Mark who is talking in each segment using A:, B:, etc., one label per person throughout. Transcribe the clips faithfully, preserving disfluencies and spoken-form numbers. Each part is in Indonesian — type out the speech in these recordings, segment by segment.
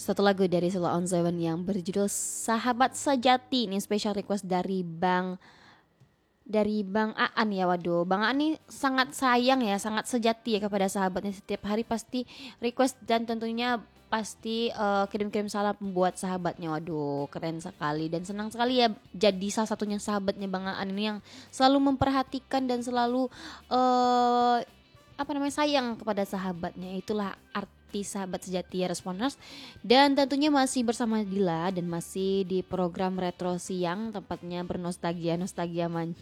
A: Satu lagu dari Sheila on Seven yang berjudul Sahabat Sejati. Ini special request dari Bang dari Bang Aan ya. Waduh, Bang Aan ini sangat sayang ya, sangat sejati ya kepada sahabatnya. Setiap hari pasti request dan tentunya pasti uh, kirim-kirim salam buat sahabatnya. Waduh, keren sekali dan senang sekali ya jadi salah satunya sahabatnya Bang Aan ini yang selalu memperhatikan dan selalu uh, apa namanya sayang kepada sahabatnya. Itulah arti sahabat sejati ya Responders. Dan tentunya masih bersama Dila dan masih di program Retro Siang, tempatnya bernostalgia nostalgia man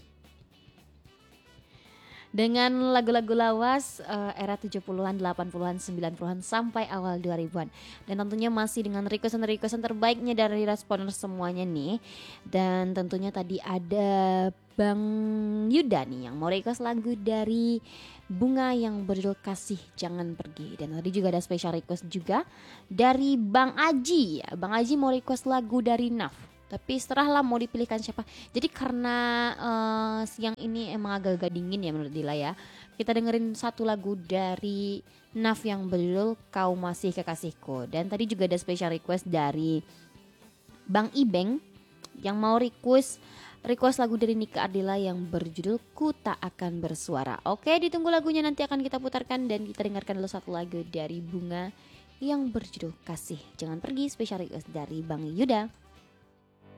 A: dengan lagu-lagu lawas uh, era tujuh puluhan, delapan puluhan, sembilan puluhan sampai awal dua ribuan. Dan tentunya masih dengan requestan-requestan terbaiknya dari Responders semuanya nih. Dan tentunya tadi ada Bang Yuda nih yang mau request lagu dari Bunga yang berjudul Kasih Jangan Pergi. Dan tadi juga ada special request juga dari Bang Aji ya. Bang Aji mau request lagu dari Naf. Tapi setelahlah mau dipilihkan siapa. Jadi karena uh, siang ini emang agak-agak dingin ya menurut Dila ya. Kita dengerin satu lagu dari Naf yang berjudul Kau Masih Kekasihku. Dan tadi juga ada special request dari Bang Ibeng yang mau request request lagu dari Nika Ardila yang berjudul Ku Tak Akan Bersuara. Oke, ditunggu lagunya, nanti akan kita putarkan dan kita dengarkan dulu satu lagu dari Bunga yang berjudul Kasih Jangan Pergi, special request dari Bang Yuda.